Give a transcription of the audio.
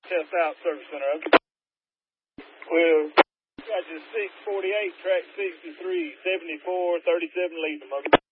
Test out, Service Center, okay. Well, got you 648, track 63, 74, 37 Latham, okay.